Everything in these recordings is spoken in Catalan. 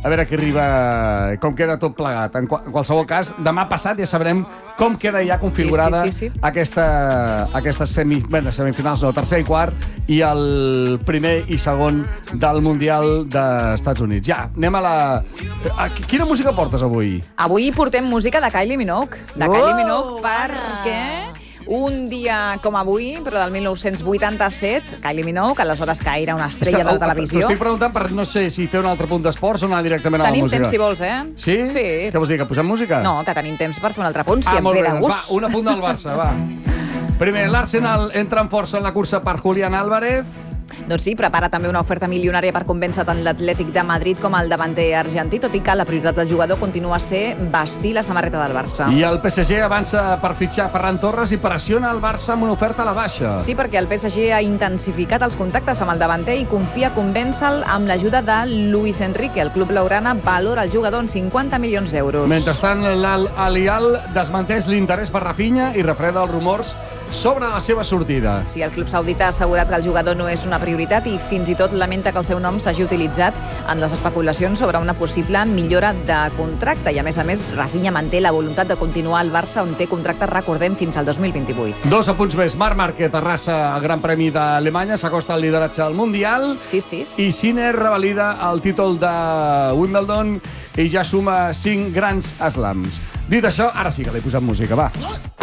a veure què arriba, com queda tot plegat. En qualsevol cas, demà passat ja sabrem com queda ja configurada aquestes semifinals, no, tercer i quart, i el primer i segon del Mundial dels Estats Units. Ja, anem a la... Quina música portes avui? Avui portem música de Kylie Minogue. De Kylie Minogue perquè... Un dia com avui, però del 1987, Kylie Minogue, aleshores que era una estrella de la televisió. T'estic preguntant per no sé si fer un altre punt d'esports o anar directament a la música. Tenim temps, si vols, Sí? Sí. Què vols dir, que posem música? No, que tenim temps per fer un altre punt, si em ve de gust. Va, un apunt del Barça, va. Primer, l'Arsenal entra en força en la cursa per Julián Álvarez. Doncs sí, prepara també una oferta milionària per convèncer tant l'Atlètic de Madrid com el davanter argentí, tot i que la prioritat del jugador continua a ser vestir la samarreta del Barça. I el PSG avança per fitxar Ferran Torres i pressiona el Barça amb una oferta a la baixa. Sí, perquè el PSG ha intensificat els contactes amb el davanter i confia convèncer-lo amb l'ajuda de Luis Enrique. El club blaugrana valora el jugador en 50 milions d'euros. Mentrestant, l'Al-Hilal desmenteix l'interès per Rafinha i refreda els rumors sobre la seva sortida. Sí, el club saudita ha assegurat que el jugador no és una prioritat i fins i tot lamenta que el seu nom s'hagi utilitzat en les especulacions sobre una possible millora de contracte. I a més, Rafinha manté la voluntat de continuar al Barça, on té contracte, recordem, fins al 2028. Dos apunts més. Marc Márquez arrasa el Gran Premi d'Alemanya, s'acosta al lideratge del Mundial. Sí, sí. I Sinner revalida el títol de Wimbledon i ja suma 5 grans slams. Dit això, ara sí que li posem música, va.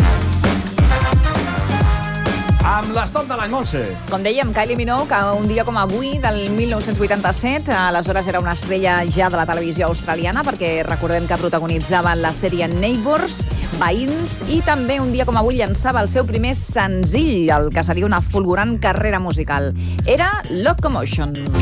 Amb l'estop de l'any, Montse. Com dèiem, Kylie Minogue, un dia com avui, del 1987, aleshores era una estrella ja de la televisió australiana, perquè recordem que protagonitzava la sèrie Neighbours, Veïns, i també un dia com avui llançava el seu primer senzill, el que seria una fulgurant carrera musical. Era Locomotion.